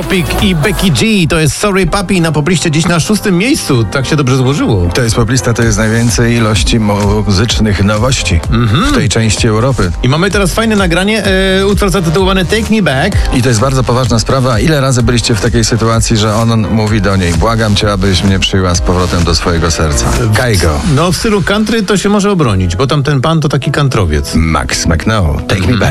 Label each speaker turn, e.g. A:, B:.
A: Pig i Becky G. To jest Sorry Papi na popliście dziś na 6. miejscu. Tak się dobrze złożyło.
B: To jest poplista, to jest najwięcej ilości muzycznych nowości w tej części Europy.
A: I mamy teraz fajne nagranie, utwór zatytułowany Take Me Back.
B: I to jest bardzo poważna sprawa. Ile razy byliście w takiej sytuacji, że on mówi do niej: błagam cię, abyś mnie przyjęła z powrotem do swojego serca. Kaigo.
A: No w stylu country to się może obronić, bo tam ten pan to taki kantrowiec.
B: Max McNeil. Take me back.